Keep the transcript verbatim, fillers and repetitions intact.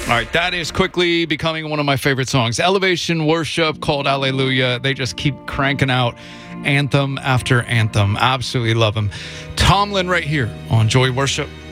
All right, that is quickly becoming one of my favorite songs. Elevation Worship, called Alleluia. They just keep cranking out anthem after anthem. Absolutely love them. Tomlin right here on Joy Worship.